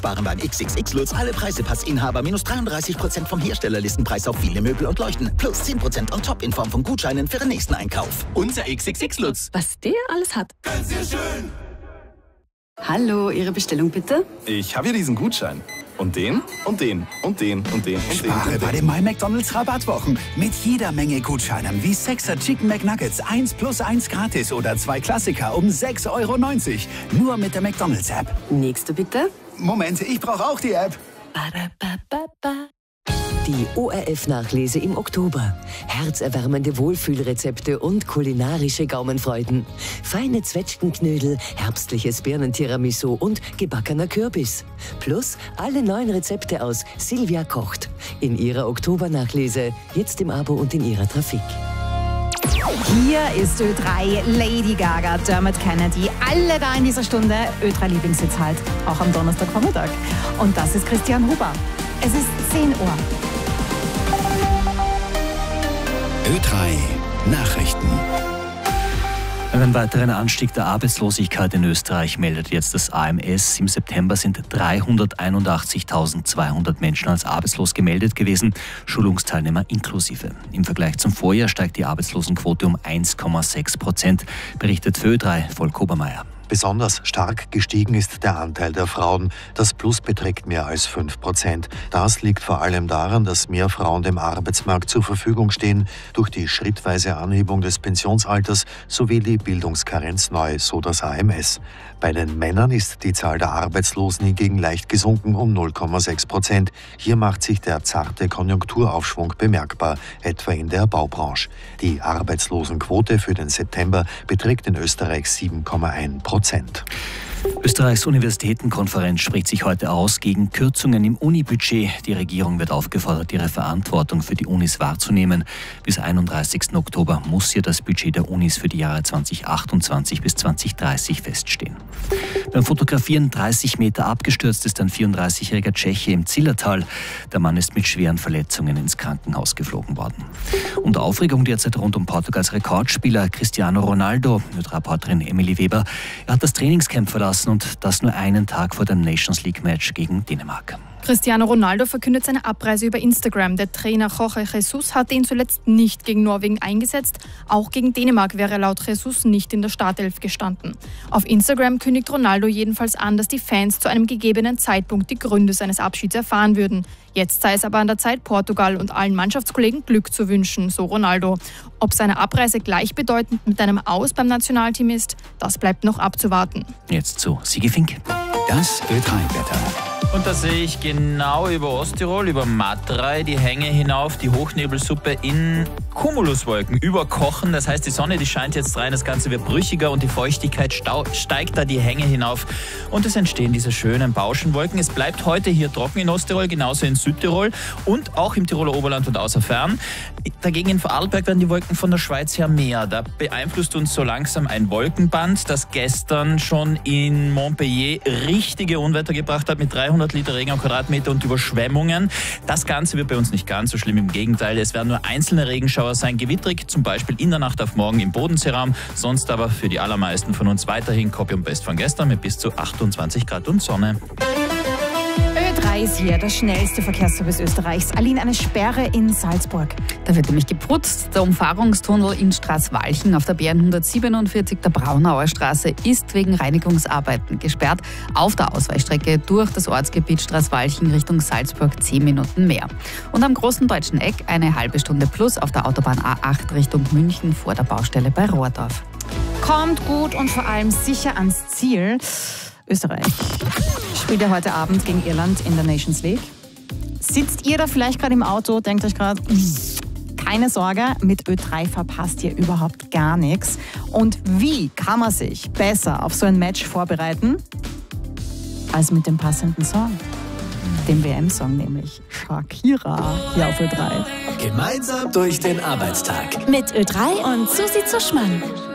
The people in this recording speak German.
Waren beim XXX Lutz alle Preisepassinhaber minus 33% vom Herstellerlistenpreis auf viele Möbel und Leuchten. Plus 10% on top in Form von Gutscheinen für den nächsten Einkauf. Unser XXX Lutz. Was der alles hat. Ganz sehr schön. Hallo, Ihre Bestellung bitte? Ich habe hier diesen Gutschein. Und den, und den, und den, und den, und Spare den. bei den My McDonald's Rabattwochen. Mit jeder Menge Gutscheinen wie 6er Chicken McNuggets 1 plus 1 gratis oder 2 Klassiker um 6,90 €. Nur mit der McDonald's App. Nächste bitte. Moment, ich brauche auch die App. Die ORF-Nachlese im Oktober. Herzerwärmende Wohlfühlrezepte und kulinarische Gaumenfreuden. Feine Zwetschgenknödel, herbstliches Birnentiramisu und gebackener Kürbis. Plus alle neuen Rezepte aus Silvia kocht. In ihrer Oktober-Nachlese, jetzt im Abo und in ihrer Trafik. Hier ist Ö3, Lady Gaga, Dermot Kennedy, alle da in dieser Stunde. Ö3 Lieblingssitz halt, auch am Donnerstagvormittag. Und das ist Christian Huber. Es ist 10 Uhr. Ö3 Nachrichten. Einen weiteren Anstieg der Arbeitslosigkeit in Österreich meldet jetzt das AMS. Im September sind 381.200 Menschen als arbeitslos gemeldet gewesen, Schulungsteilnehmer inklusive. Im Vergleich zum Vorjahr steigt die Arbeitslosenquote um 1,6%, berichtet für Ö3 Volker Obermeier. Besonders stark gestiegen ist der Anteil der Frauen. Das Plus beträgt mehr als 5%. Das liegt vor allem daran, dass mehr Frauen dem Arbeitsmarkt zur Verfügung stehen, durch die schrittweise Anhebung des Pensionsalters sowie die Bildungskarenz neu, so das AMS. Bei den Männern ist die Zahl der Arbeitslosen hingegen leicht gesunken um 0,6%. Hier macht sich der zarte Konjunkturaufschwung bemerkbar, etwa in der Baubranche. Die Arbeitslosenquote für den September beträgt in Österreich 7,1%. Österreichs Universitätenkonferenz spricht sich heute aus gegen Kürzungen im Unibudget. Die Regierung wird aufgefordert, ihre Verantwortung für die Unis wahrzunehmen. Bis 31. Oktober muss hier das Budget der Unis für die Jahre 2028 bis 2030 feststehen. Beim Fotografieren 30 Meter abgestürzt ist ein 34-jähriger Tscheche im Zillertal. Der Mann ist mit schweren Verletzungen ins Krankenhaus geflogen worden. Und Aufregung derzeit rund um Portugals Rekordspieler Cristiano Ronaldo, mit Reporterin Emily Weber. Er hat das Trainingscamp verlassen und das nur einen Tag vor dem Nations League Match gegen Dänemark. Cristiano Ronaldo verkündet seine Abreise über Instagram. Der Trainer Jorge Jesus hatte ihn zuletzt nicht gegen Norwegen eingesetzt. Auch gegen Dänemark wäre laut Jesus nicht in der Startelf gestanden. Auf Instagram kündigt Ronaldo jedenfalls an, dass die Fans zu einem gegebenen Zeitpunkt die Gründe seines Abschieds erfahren würden. Jetzt sei es aber an der Zeit, Portugal und allen Mannschaftskollegen Glück zu wünschen, so Ronaldo. Ob seine Abreise gleichbedeutend mit einem Aus beim Nationalteam ist, das bleibt noch abzuwarten. Jetzt zu Sigi Fink. Das Ö3-Wetter. Und da sehe ich genau über Osttirol, über Matrei, die Hänge hinauf, die Hochnebelsuppe in Cumuluswolken überkochen. Das heißt, die Sonne, die scheint jetzt rein, das Ganze wird brüchiger und die Feuchtigkeit steigt da die Hänge hinauf. Und es entstehen diese schönen Bauschenwolken. Es bleibt heute hier trocken in Osttirol, genauso in Südtirol und auch im Tiroler Oberland und außer Fern. Dagegen in Vorarlberg werden die Wolken von der Schweiz her mehr. Da beeinflusst uns so langsam ein Wolkenband, das gestern schon in Montpellier richtige Unwetter gebracht hat mit 300 Liter Regen am Quadratmeter und Überschwemmungen. Das Ganze wird bei uns nicht ganz so schlimm, im Gegenteil. Es werden nur einzelne Regenschauer sein, gewitterig, zum Beispiel in der Nacht auf morgen im Bodenseeraum. Sonst aber für die allermeisten von uns weiterhin Copy und Best von gestern mit bis zu 28 Grad und Sonne. Ö3 ist hier, das schnellste Verkehrsservice Österreichs. Aline, eine Sperre in Salzburg. Da wird nämlich geputzt. Der Umfahrungstunnel in Straßwalchen auf der BN 147 der Braunauer Straße ist wegen Reinigungsarbeiten gesperrt. Auf der Ausweichstrecke durch das Ortsgebiet Straßwalchen Richtung Salzburg 10 Minuten mehr. Und am Großen Deutschen Eck eine halbe Stunde plus auf der Autobahn A8 Richtung München vor der Baustelle bei Rohrdorf. Kommt gut und vor allem sicher ans Ziel. Österreich spielt ja heute Abend gegen Irland in der Nations League. Sitzt ihr da vielleicht gerade im Auto, denkt euch gerade, keine Sorge, mit Ö3 verpasst ihr überhaupt gar nichts. Und wie kann man sich besser auf so ein Match vorbereiten, als mit dem passenden Song? Dem WM-Song nämlich, Shakira, hier auf Ö3. Gemeinsam durch den Arbeitstag. Mit Ö3 und Susi Zuschmann.